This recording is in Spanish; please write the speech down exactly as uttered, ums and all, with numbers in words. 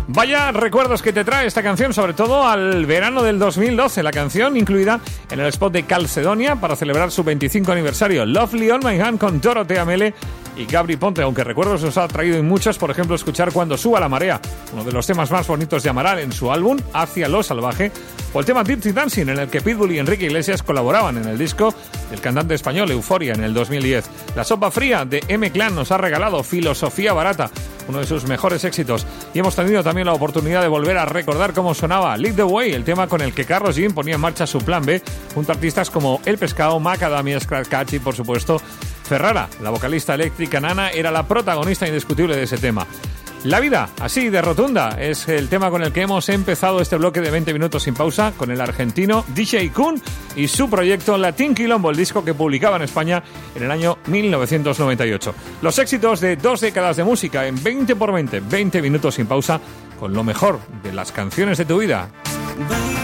Vaya recuerdos que te trae esta canción, sobre todo al verano del dos mil doce. La canción incluida en el spot de Calcedonia para celebrar su veinticinco aniversario. Lovely on My Hand con Dorothea Mele y Gabri Ponte, aunque recuerdos os ha traído en muchos, por ejemplo, escuchar Cuando suba la marea, uno de los temas más bonitos de Amaral en su álbum Hacia lo salvaje, o el tema Dirty Dancing, en el que Pitbull y Enrique Iglesias colaboraban en el disco del cantante español Euforia en el dos mil diez. La sopa fría de M-Clan nos ha regalado Filosofía barata, uno de sus mejores éxitos, y hemos tenido también la oportunidad de volver a recordar cómo sonaba Lead the Way, el tema con el que Carlos Jean ponía en marcha su plan B, junto a artistas como El Pescado, Macadamia, Scratch Catch y, por supuesto, Ferrara. La vocalista eléctrica Nana era la protagonista indiscutible de ese tema. La vida, así de rotunda, es el tema con el que hemos empezado este bloque de veinte minutos sin pausa, con el argentino D J Kun y su proyecto Latin Quilombo, el disco que publicaba en España en el año mil novecientos noventa y ocho. Los éxitos de dos décadas de música en veinte por veinte, veinte minutos sin pausa, con lo mejor de las canciones de tu vida.